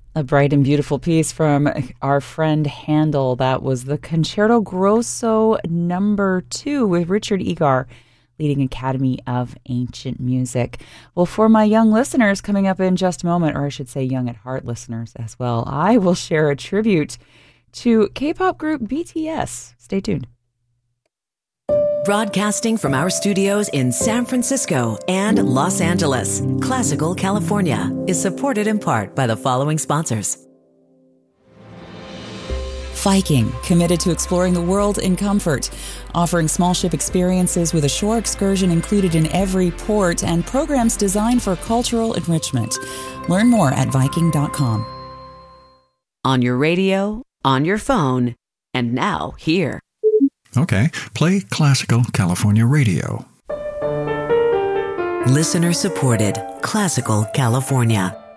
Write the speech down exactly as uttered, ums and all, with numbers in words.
A bright and beautiful piece from our friend Handel. That was the Concerto Grosso number two with Richard Egar, leading Academy of Ancient Music. Well, for my young listeners coming up in just a moment, or I should say young at heart listeners as well, I will share a tribute to K-pop group B T S. Stay tuned. Broadcasting from our studios in San Francisco and Los Angeles, Classical California is supported in part by the following sponsors. Viking, committed to exploring the world in comfort, offering small ship experiences with a shore excursion included in every port and programs designed for cultural enrichment. Learn more at Viking dot com. On your radio, on your phone, and now here. Okay, play Classical California Radio. Listener supported, Classical California.